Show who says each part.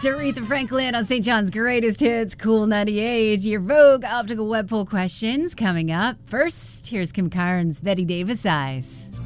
Speaker 1: It's Aretha Franklin on St. John's Greatest Hits, Cool 98. Your Vogue Optical Web Poll questions coming up. First, here's Kim Carnes' Betty Davis Eyes.